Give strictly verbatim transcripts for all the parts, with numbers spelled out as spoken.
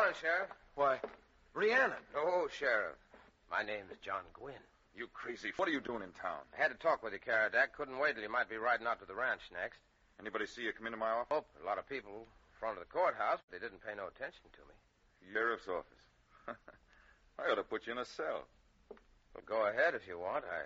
morning, Sheriff. Why, Rhiannon. Oh, Sheriff. My name's John Gwynn. You crazy. What are you doing in town? I had to talk with you, Karadak. Couldn't wait till you might be riding out to the ranch next. Anybody see you come into my office? Oh, a lot of people in front of the courthouse, but they didn't pay no attention to me. Sheriff's office. I ought to put you in a cell. Well, go ahead if you want. I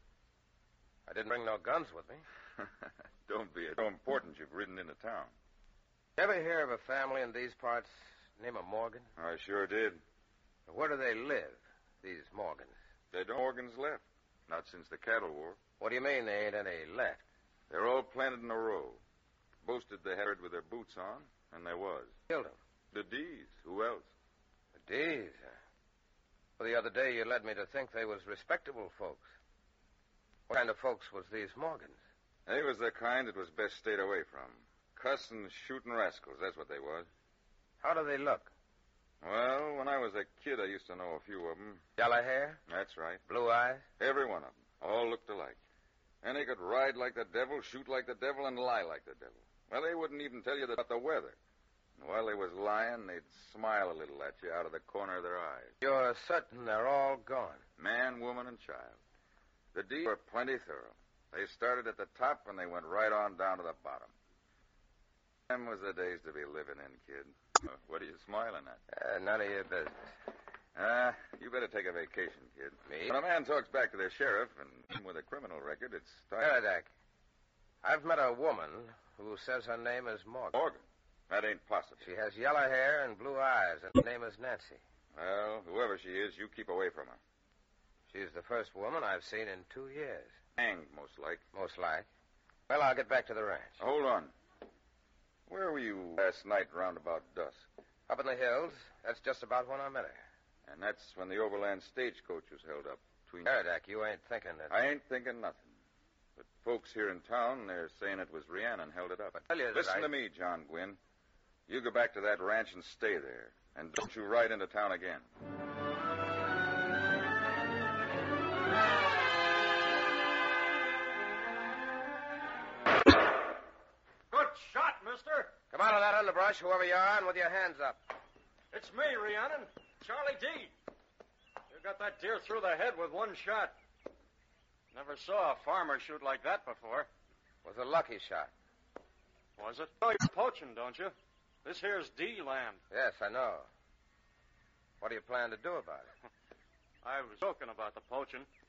I didn't bring no guns with me. Don't be. It's so important you've ridden into town. Ever hear of a family in these parts named Morgan? I sure did. Where do they live, these Morgans? They don't Morgans left. Not since the cattle war. What do you mean they ain't any left? They're all planted in a row. Boasted they had with their boots on, and they was. Killed them. The D's. Who else? The D's? Well, the other day you led me to think they was respectable folks. What kind of folks was these Morgans? They was the kind that was best stayed away from. Cussin' shooting rascals, that's what they was. How do they look? Well, when I was a kid, I used to know a few of them. Yellow hair? That's right. Blue eyes? Every one of them. All looked alike. And they could ride like the devil, shoot like the devil, and lie like the devil. Well, they wouldn't even tell you about the weather. And while they was lying, they'd smile a little at you out of the corner of their eyes. You're certain they're all gone? Man, woman, and child. The D's were plenty thorough. They started at the top, and they went right on down to the bottom. Them was the days to be living in, kid. Uh, what are you smiling at? Uh, none of your business. Ah, uh, you better take a vacation, kid. Me? When a man talks back to their sheriff, and with a criminal record, it's time... Karadak, I've met a woman who says her name is Morgan. Morgan? That ain't possible. She has yellow hair and blue eyes, and her name is Nancy. Well, whoever she is, you keep away from her. She's the first woman I've seen in two years. Hanged, most like. Most like. Well, I'll get back to the ranch. Hold on. Where were you last night round about dusk? Up in the hills. That's just about when I met her. And that's when the overland stagecoach was held up between... Karadak, you ain't thinking that... I ain't thinking nothing. But folks here in town, they're saying it was Rhiannon held it up. But tell you that Listen I... to me, John Gwynn. You go back to that ranch and stay there. And don't you ride into town again. Good shot, mister. Come out of that underbrush, whoever you are, and with your hands up. It's me, Rhiannon. Charlie D. You got that deer through the head with one shot. Never saw a farmer shoot like that before. Was a lucky shot. Was it? Oh, you're poaching, don't you? This here's D land. Yes, I know. What do you plan to do about it? I was joking about the poaching.